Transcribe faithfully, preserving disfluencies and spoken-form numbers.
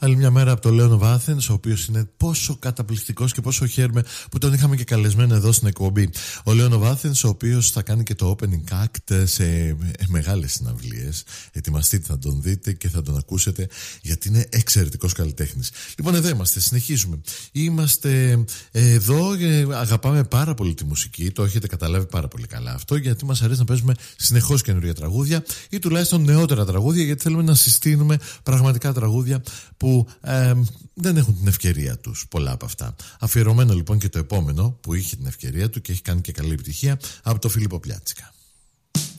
Άλλη μια μέρα από το Λέον of Athens, ο οποίος είναι πόσο καταπληκτικός και πόσο χαίρομαι που τον είχαμε και καλεσμένο εδώ στην εκπομπή. Ο Λέον of Athens, ο οποίος θα κάνει και το opening act σε μεγάλες συναυλίες. Ετοιμαστείτε να τον δείτε και θα τον ακούσετε, γιατί είναι εξαιρετικός καλλιτέχνης. Λοιπόν, εδώ είμαστε, συνεχίζουμε. Είμαστε εδώ, αγαπάμε πάρα πολύ τη μουσική, το έχετε καταλάβει πάρα πολύ καλά αυτό, γιατί μας αρέσει να παίζουμε συνεχώς καινούργια τραγούδια ή τουλάχιστον νεότερα τραγούδια, γιατί θέλουμε να συστήνουμε πραγματικά τραγούδια που ε, δεν έχουν την ευκαιρία τους, πολλά από αυτά. Αφιερωμένο λοιπόν και το επόμενο που είχε την ευκαιρία του και έχει κάνει και καλή επιτυχία, από το Φίλιππο Πλιάτσικα.